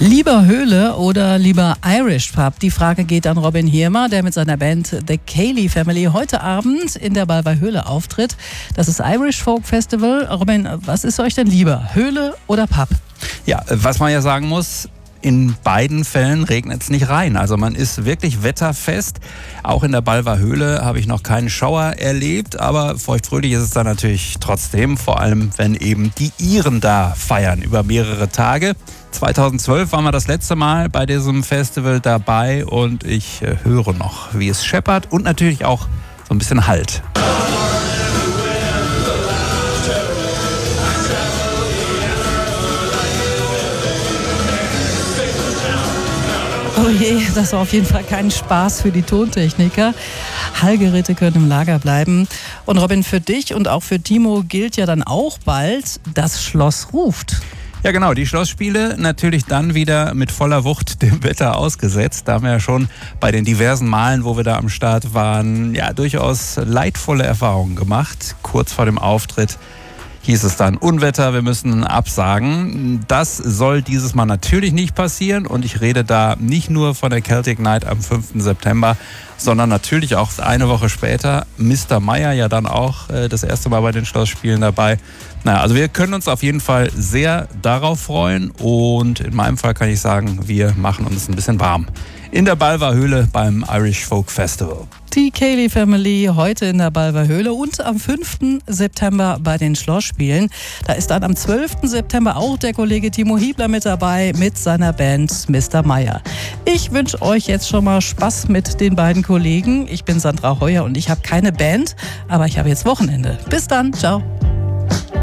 Lieber Höhle oder lieber Irish Pub? Die Frage geht an Robin Hirmer, der mit seiner Band The Cayley Family heute Abend in der Balver Höhle auftritt. Das ist Irish Folk Festival. Robin, was ist euch denn lieber? Höhle oder Pub? Ja, was man ja sagen muss, in beiden Fällen regnet es nicht rein. Also man ist wirklich wetterfest. Auch in der Balver Höhle habe ich noch keinen Schauer erlebt, aber feuchtfröhlich ist es dann natürlich trotzdem, vor allem wenn eben die Iren da feiern über mehrere Tage. 2012 waren wir das letzte Mal bei diesem Festival dabei und ich höre noch, wie es scheppert und natürlich auch so ein bisschen Halt. Oh je, das war auf jeden Fall kein Spaß für die Tontechniker. Hallgeräte können im Lager bleiben. Und Robin, für dich und auch für Timo gilt ja dann auch bald, das Schloss ruft. Ja genau, die Schlossspiele natürlich dann wieder mit voller Wucht dem Wetter ausgesetzt. Da haben wir ja schon bei den diversen Malen, wo wir da am Start waren, ja durchaus leidvolle Erfahrungen gemacht. Kurz vor dem Auftritt hieß es dann Unwetter, wir müssen absagen. Das soll dieses Mal natürlich nicht passieren und ich rede da nicht nur von der Celtic Night am 5. September, sondern natürlich auch eine Woche später. Mr. Meyer ja dann auch das erste Mal bei den Schlossspielen dabei. Naja, also wir können uns auf jeden Fall sehr darauf freuen und in meinem Fall kann ich sagen, wir machen uns ein bisschen warm. In der Balver Höhle beim Irish Folk Festival. Die Cayley Family heute in der Balver Höhle und am 5. September bei den Schlossspielen. Da ist dann am 12. September auch der Kollege Timo Hiebler mit dabei mit seiner Band Mr. Meyer. Ich wünsche euch jetzt schon mal Spaß mit den beiden Kollegen. Ich bin Sandra Heuer und ich habe keine Band, aber ich habe jetzt Wochenende. Bis dann, ciao.